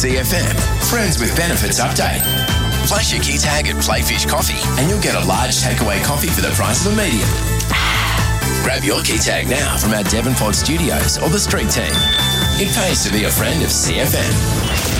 CFM, Friends with Benefits update. Place your key tag at Playfish Coffee and you'll get a large takeaway coffee for the price of a medium. Grab your key tag now from our Devonport studios or the street team. It pays to be a friend of CFM.